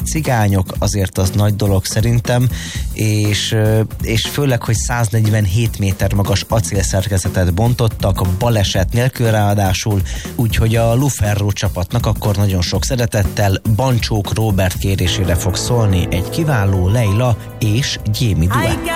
cigányok, azért az nagy dolog szerintem, és főleg, hogy 147 méter magas acélszerkezetet bontottak, baleset nélkül ráadásul, úgyhogy a Luferro csapatnak akkor nagyon sok szeretettel Bancsók Róbert kérésére fog szólni egy kiváló Leila és Gyémi duett.